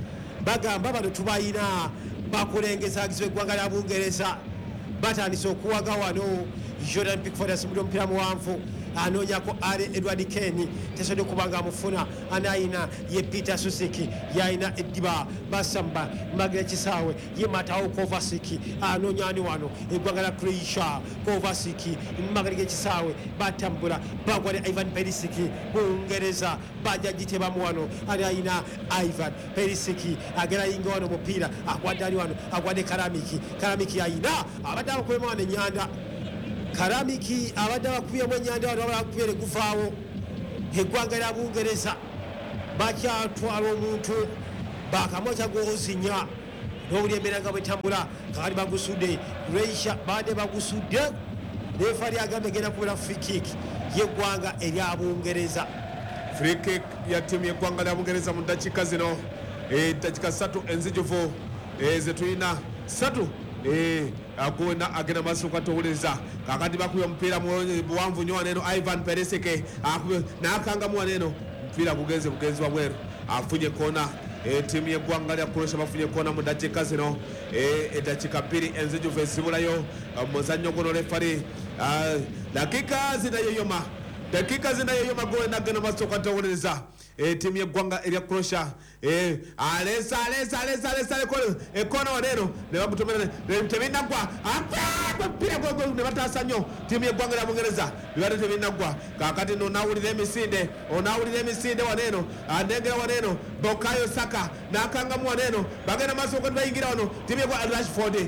bagamba bano tubayina bakulengeza agizwe eggwanga lya Bungereza batandise okuwaga wano Jordan Pickford asibudde omupiira muwanvu anoonyako ale Edward Kane tesobodde kubanga amufuna anayina ye Peter Susiki yayina eddiba basamba Magret Kisaawe ye Matao Kovacic anoonyani wano eggwanga la Croatia Kovacic Magret Kisaawe batambula bagwa ne Ivan Perisic Bungereza bajja gitebamu wano anayina Ivan Perisic agera yinga wano mupiira agwadde ali wano agwadde Karamiki Karamiki yayina abadde abakulemu wano ennyanda Karamiki abadde bakubye ennyanda wano bakubye guvaawo eggwanga lya Bungereza bakyatwala omuntu bakamwacha gozinya n'obuli embeera nga bwetambula kaali bagusudde Croatia badde bagusudde refari agambe genda kubera free kick yeggwanga erya Bungereza. Free kick ya timu yeggwanga lya Bungereza mu ddakiika zino eddakiika ssatu enzijuvu zetulina ssatu akuwena agenda maaso katowuliriza kakati bakubye omupiira buwanvu nnyo waneeno Ivan Perisic n'akangamu waneeno omupiira gugenze bugenzi wabweru afunye koona tiimu yeggwanga lya Croatia bafunye koona mu ddakiika zino eddakiika bbiri enzijuvu esibulayo muzannyo guno refari dakiika zinayoyoma dakiika zinayoyoma gowena agenda maaso katowuliriza timu yeggwanga erya Croatia alesa alesa alesa alesa ekona waneeno ne bamutomera tebinagwa mpira gwe ne bataasa nnyo timu yeggwanga lya Bungereza bibadde tebinagwa kakati no nawulira emisinde onawulira emisinde waneeno andengera waneeno Bukayo Saka n'akangamu waneeno bagenda maaso okati bayingira wano timu yeggwanga Rashford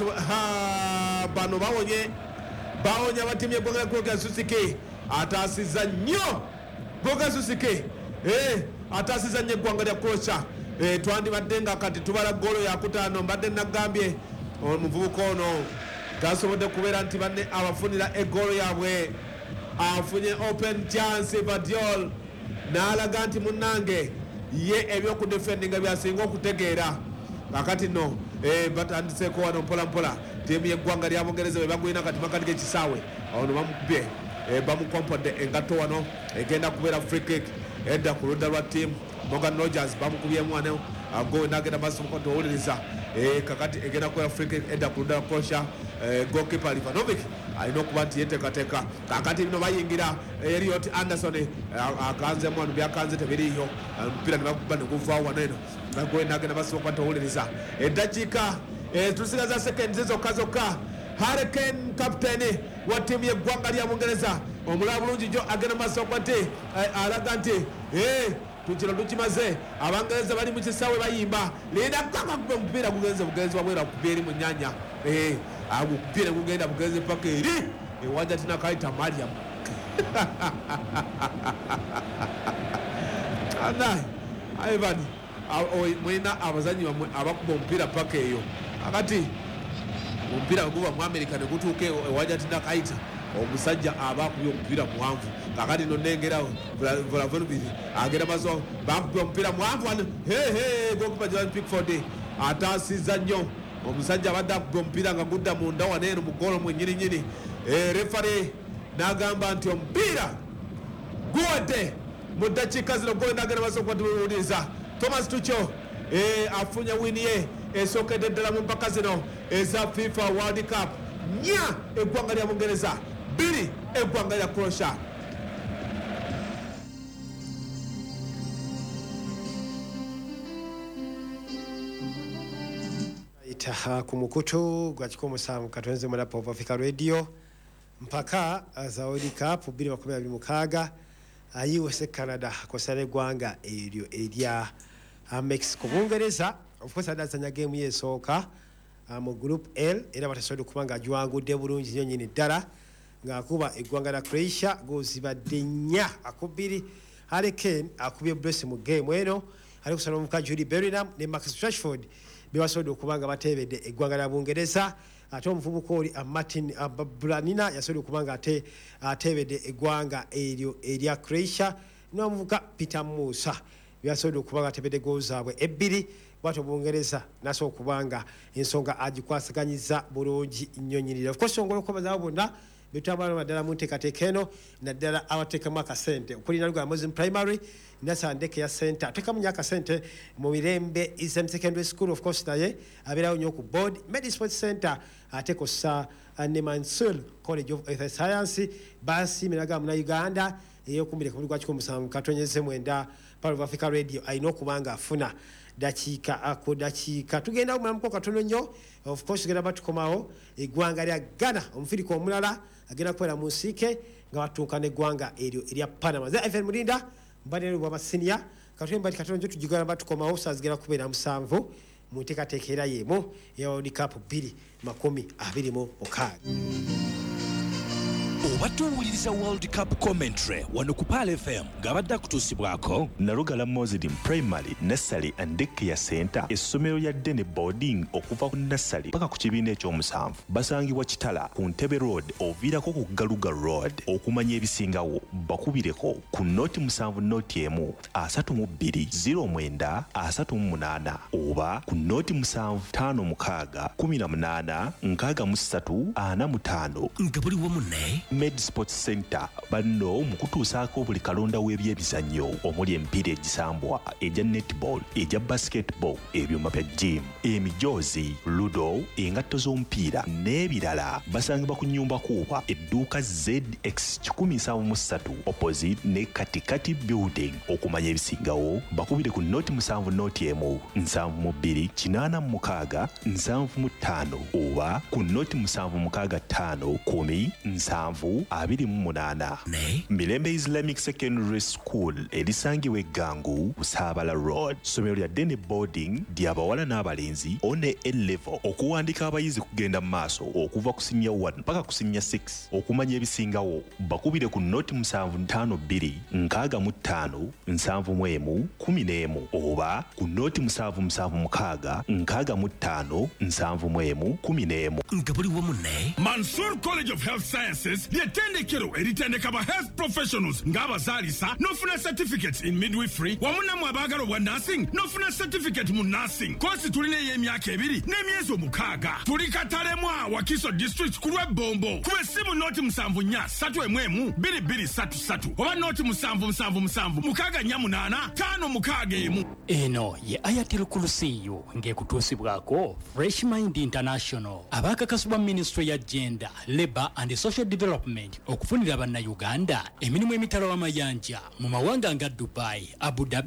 bano bawonye bawonye abatimu yeggwanga lya Croatia Susiki ataasiza nnyo Bukayo Susiki Eh, atasiza nnyo eggwanga lya Croatia twandibadde nga kati tubala golo yakutaano mbadde nagambye omuvubuka ono tasobodde kubeera nti banne abafunira egolo yaabwe afunye open chance Badiol n'alaga nti munnange ye ebyokudefendinga byasinga okutegeera kakati no batandiseeko wano mpola mpola tiimu yeggwanga lya Bungereza bwe bagwina kati makati g'ekisaawe ono bamukubye bamukompodde engatto wano egenda kubeera free kick edda ku ludda lwa tiimu Morgan Rogers bamukubyemu wano agowe n'agenda maaso mukatowuliriza kakati egenda kubeera free kick edda ku ludda lwa Croatia goalkeeper Livanovic alina okuba nti yeteekateeka kakati bino bayingira Elliot Anderson akanzemu wano byakanze tebiriiyo omupiira ne bakuba ne guvaawo wano eno agowe n'agenda maaso mukatowuliriza eddakiika tusigaza sekendi zokka zokka Harry Kane kapiteeni wa tiimu yeggwanga lya Bungereza omulaba bulungi jo agenda maaso okwate alaga nti tukino tukimaze Abangereza bali mu kisaawe bayimba linda kakakube omupiira gugenze bugenzi wabwera akubye eri mu nnyanja agukubye ne gugenda bugenzi paka eri ewanja tina kayita Mariam ana Ivan mwina abazanyi bamwe abakuba omupiira paka eyo akati omupiira guba mu America ne gutuuka ewanja tina kayita omusajja abakubye omupiira muwanvu kakati no nengera Vlahovic agenda maaso bakubye omupiira muwanvu wano goalkeeper Jordan Pickford ataasiza nnyo omusajja abadde akubye omupiira nga gudda munda waneeno mu goolo mwennyini nnyini refari n'agamba nti omupiira guwadde mu ddakiika zino goolo n'agenda maaso okuwuliriza Thomas Tuchel afunye wini ye esookedde ddala mu mpaka zino eza FIFA World Cup nya eggwanga lya Bungereza biri eggwanga lya Croatia. itaha ku mukutu gwa kikomo samu katonze mu Pop Africa Radio mpaka za World Cup biri makumi abiri mukaaga ayiwe se Canada kosana eggwanga eryo erya Mexico. Bungereza of course adazanya game yesoka mu group L era batasobola kubanga ajwangudde bulungi nnyo nyini ddala ng'akuba eggwanga la Croatia gozibadde nnya akubiri. Harry Kane akubye Brest mu game eno ali kusala omuka Jude Bellingham ne Marcus Rashford bebasobola okubanga bateebedde eggwanga la Bungereza ate omuvubuka oli Martin Branina yasobola okubanga ate ateebedde eggwanga eryo erya Croatia n'omuvubuka Peter Musa byasobola okubanga ateebedde goal zaabwe ebbiri. Bwato Bungereza naso okubanga ensonga agikwasaganyiza bulungi nnyo nnyirira. Of course ongolo okuba zaabo bonna bitwala madala mu nteekateeka eno naddala abateekamu akasente okulina Lugala Muslim Primary nasandeke ya center atekamu nya akasente mu mirembe Islam Secondary School of course naye abeerawo nnyo ku board Med Sports Center ate kosa ne Mansour College of Earth Science basi minaga mu Uganda eyokumbire ku lugwa kikomusanvu katonyeze mwenda Power of Africa Radio ayina okubanga afuna dakiika ako dakiika tugenda mu mko katono nnyo of course genda batukomawo eggwanga lya Ghana omufiriko omulala agenda kwera mu nsike nga batuuka n'eggwanga eryo erya Panama za F N Mulinda mbadde bwa basinia katwemba katono nnyo tujigana batukomawo sazigera kubeera musanvu mu nteekateeka era yeemu ya World Cup bbiri makumi abiri mu mukaaga. Obatuwuliriza World Cup commentary wano ku Pal F M ngabadde kutuusibwako Nalugala Muslim Primary Nursery and Daycare Center essomero lya Dene Boarding okuva ku nursery paka ku kibiina ekyomusanvu basangibwa Kitala ku Ntebe Road oviirako ku Galuga Road okumanya ebisingawo bakubireko ku noti musanvu noti emu asatu mu bbiri zero mwenda asatu mu munaana oba ku noti musanvu ttaano mukaaga kumi na munaana nkaaga mu ssatu ana mu ttaano nga buli wamu ne Med Sports Center banno mu kutuusaako buli kalonda w'ebyebizannyo omuli emipiira egisambwa egya netball egya basketball ebyuma bya gym emijoozi ludo engatto z'omupiira n'ebirala basangibwa ku nnyumba kuuba edduuka Z X kikumi nsanvu mu ssatu opposite ne katikati building okumanya ebisingawo bakubire ku noti musanvu noti emu nsanvu mu bbiri kinaana mu mukaaga nsanvu mu ttaano oba ku noti musanvu mukaaga ttaano kumi nsanvu abiri mu munaana ne Mirembe Islamic Secondary School erisangibwa Eggangu Busaabala Road somero lya Dene Boarding ly'abawala n'abalenzi one A-level okuwandika abayizi kugenda mu maaso okuva ku senior one mpaka ku senior six okumanya ebisingawo bakubire ku noti musanvu ttaano bbiri nkaaga mu ttaano nsanvu mu emu kumi n'emu oba ku noti musanvu musanvu mukaaga nkaaga mu ttaano nsanvu mu emu kumi n'emu nga buli wamu ne Mansour College of Health Sciences ly'ettendekero eritendeka ba health professionals ng'abazaalisa n'ofuna certificates in midwifery wamu nammwe abaagala obwa nursing n'ofuna certificate mu nursing kosi tulina ey'emyaka ebiri n'emyezi omukaaga tuli Katalemwa Wakiso district ku lw'ebbombo kuba essimu nooti musanvu nnya ssatu emu emu bbiri bbiri ssatu ssatu oba nooti musanvu musanvu musanvu mukaaga nnya munaana ttaano mukaaga emu. Eno ye Ayatel Kulusiyo ng'ekutuusibwako Fresh Mind International abaakakasibwa Ministry ya Gender, Labour and Social Development okufunira bannayuganda emirimu emitalo amayanja mu mawanga nga Dubai, Abu Dhabi